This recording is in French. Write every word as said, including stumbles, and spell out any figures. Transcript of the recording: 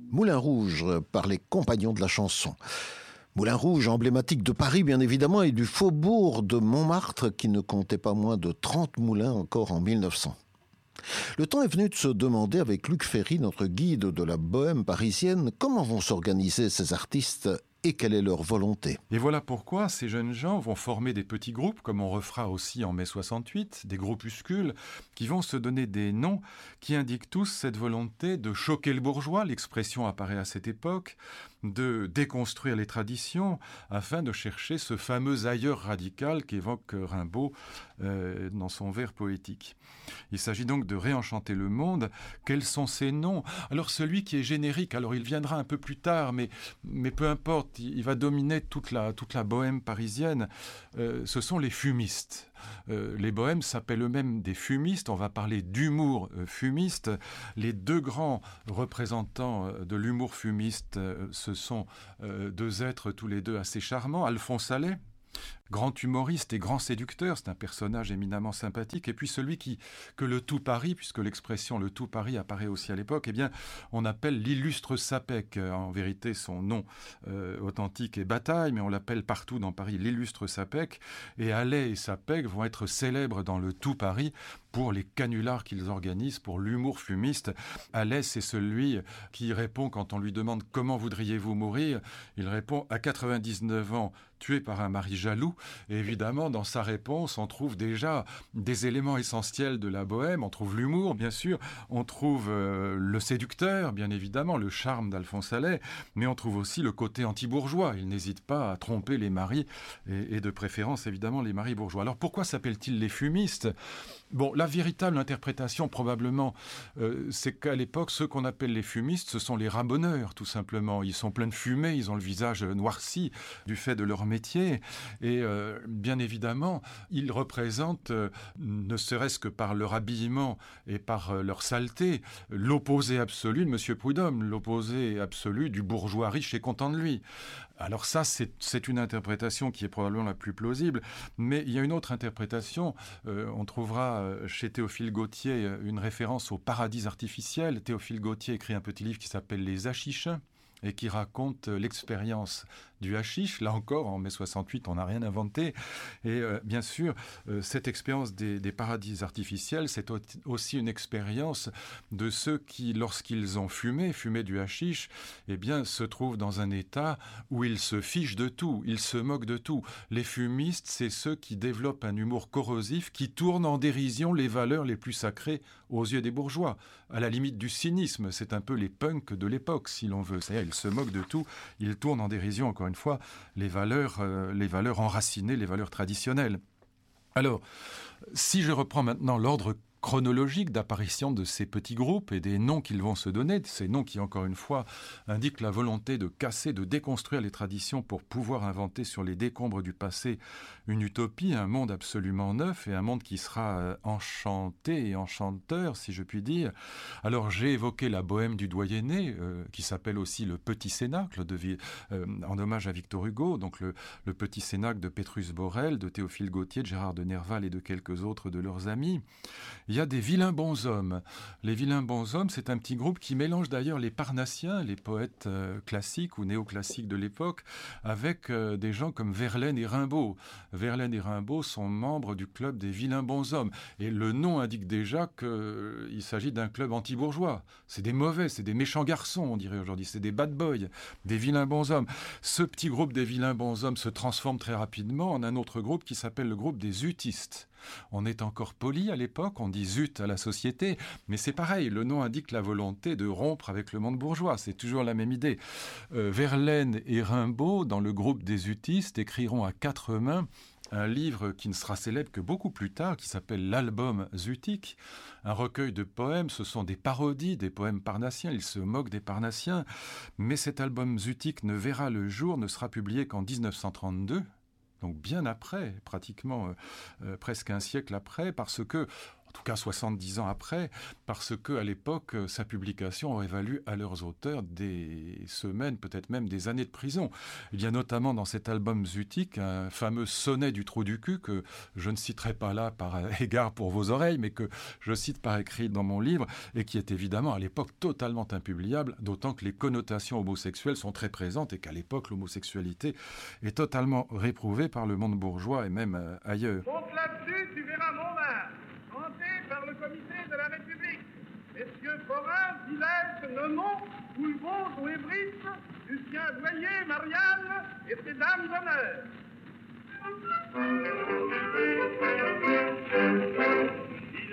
Moulin Rouge par les Compagnons de la Chanson. Moulin Rouge, emblématique de Paris bien évidemment et du faubourg de Montmartre qui ne comptait pas moins de trente moulins encore en mille neuf cents. Le temps est venu de se demander avec Luc Ferry, notre guide de la bohème parisienne, comment vont s'organiser ces artistes et quelle est leur volonté. Et voilà pourquoi ces jeunes gens vont former des petits groupes, comme on refera aussi en mai soixante-huit, des groupuscules, qui vont se donner des noms qui indiquent tous cette volonté de choquer le bourgeois, l'expression apparaît à cette époque, de déconstruire les traditions, afin de chercher ce fameux ailleurs radical qu'évoque Rimbaud euh, dans son vers poétique. Il s'agit donc de réenchanter le monde. Quels sont ces noms ? Alors celui qui est générique, alors il viendra un peu plus tard, mais, mais peu importe, il va dominer toute la, toute la bohème parisienne. Euh, ce sont les fumistes. Euh, les bohèmes s'appellent eux-mêmes des fumistes. On va parler d'humour euh, fumiste. Les deux grands représentants euh, de l'humour fumiste, euh, ce sont euh, deux êtres tous les deux assez charmants. Alphonse Allais, grand humoriste et grand séducteur, c'est un personnage éminemment sympathique, et puis celui qui, que le tout Paris, puisque l'expression le tout Paris apparaît aussi à l'époque, eh bien, on appelle l'illustre Sapec. En vérité, son nom euh, authentique est Bataille, mais on l'appelle partout dans Paris l'illustre Sapec, et Allais et Sapec vont être célèbres dans le tout Paris pour les canulars qu'ils organisent, pour l'humour fumiste. Allais, c'est celui qui répond quand on lui demande « Comment voudriez-vous mourir ?» Il répond « À quatre-vingt-dix-neuf ans, tué par un mari jaloux ». Et évidemment, dans sa réponse, on trouve déjà des éléments essentiels de la bohème. On trouve l'humour, bien sûr. On trouve euh, le séducteur, bien évidemment, le charme d'Alphonse Allais. Mais on trouve aussi le côté anti-bourgeois. Il n'hésite pas à tromper les maris, et, et de préférence, évidemment, les maris bourgeois. Alors, pourquoi s'appellent-ils les fumistes ? Bon, la véritable interprétation, probablement, euh, c'est qu'à l'époque, ceux qu'on appelle les fumistes, ce sont les ramoneurs, tout simplement. Ils sont pleins de fumée, ils ont le visage noirci du fait de leur métier. Et euh, bien évidemment, ils représentent, euh, ne serait-ce que par leur habillement et par euh, leur saleté, l'opposé absolu de Monsieur Prudhomme, l'opposé absolu du bourgeois riche et content de lui. Alors ça, c'est, c'est une interprétation qui est probablement la plus plausible, mais il y a une autre interprétation. Euh, on trouvera chez Théophile Gautier une référence au paradis artificiel. Théophile Gautier écrit un petit livre qui s'appelle Les Hachichins et qui raconte l'expérience du hashish. Là encore, en mai soixante-huit, on n'a rien inventé. Et euh, bien sûr, euh, cette expérience des, des paradis artificiels, c'est au- aussi une expérience de ceux qui, lorsqu'ils ont fumé, fumé du hashish, eh bien, se trouvent dans un état où ils se fichent de tout, ils se moquent de tout. Les fumistes, c'est ceux qui développent un humour corrosif, qui tournent en dérision les valeurs les plus sacrées aux yeux des bourgeois. À la limite du cynisme, c'est un peu les punks de l'époque, si l'on veut. C'est-à-dire, ils se moquent de tout, ils tournent en dérision, encore une fois, les valeurs, euh, les valeurs enracinées, les valeurs traditionnelles. Alors, si je reprends maintenant l'ordre chronologique d'apparition de ces petits groupes et des noms qu'ils vont se donner, ces noms qui, encore une fois, indiquent la volonté de casser, de déconstruire les traditions pour pouvoir inventer sur les décombres du passé une utopie, un monde absolument neuf et un monde qui sera euh, enchanté et enchanteur, si je puis dire. Alors, j'ai évoqué la bohème du doyenné, euh, qui s'appelle aussi le Petit Cénacle, de, euh, en hommage à Victor Hugo, donc le, le Petit Cénacle de Pétrus Borel, de Théophile Gautier, de Gérard de Nerval et de quelques autres de leurs amis. Il y a des vilains bonshommes. Les vilains bonshommes, c'est un petit groupe qui mélange d'ailleurs les Parnassiens, les poètes euh, classiques ou néoclassiques de l'époque, avec euh, des gens comme Verlaine et Rimbaud. Verlaine et Rimbaud sont membres du club des vilains bonshommes. Et le nom indique déjà qu'il euh, s'agit d'un club anti-bourgeois. C'est des mauvais, c'est des méchants garçons, on dirait aujourd'hui. C'est des bad boys, des vilains bonshommes. Ce petit groupe des vilains bonshommes se transforme très rapidement en un autre groupe qui s'appelle le groupe des zutistes. On est encore poli à l'époque, on dit zut à la société, mais c'est pareil, le nom indique la volonté de rompre avec le monde bourgeois, c'est toujours la même idée. Euh, Verlaine et Rimbaud, dans le groupe des zutistes, écriront à quatre mains un livre qui ne sera célèbre que beaucoup plus tard, qui s'appelle l'Album Zutique, un recueil de poèmes. Ce sont des parodies des poèmes parnassiens, ils se moquent des parnassiens, mais cet album Zutique ne verra le jour, ne sera publié qu'en dix-neuf cent trente-deux, donc bien après, pratiquement euh, euh, presque un siècle après, parce que en tout cas soixante-dix ans après, parce qu'à l'époque, sa publication aurait valu à leurs auteurs des semaines, peut-être même des années de prison. Il y a notamment dans cet album Zutik un fameux sonnet du trou du cul que je ne citerai pas là par égard pour vos oreilles, mais que je cite par écrit dans mon livre et qui est évidemment à l'époque totalement impubliable, d'autant que les connotations homosexuelles sont très présentes et qu'à l'époque l'homosexualité est totalement réprouvée par le monde bourgeois et même euh, ailleurs. Donc là-dessus, tu verras mon art, hanté par le comité de la République. Messieurs Forain, Villège, Neumont, Boulbon, Douébris, Lucien Boyer, Marianne et ses dames d'honneur.